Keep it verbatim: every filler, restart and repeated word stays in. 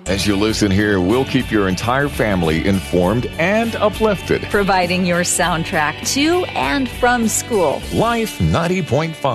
As you listen here, we'll keep your entire family informed and uplifted. Providing your soundtrack to and from school. Life ninety point five.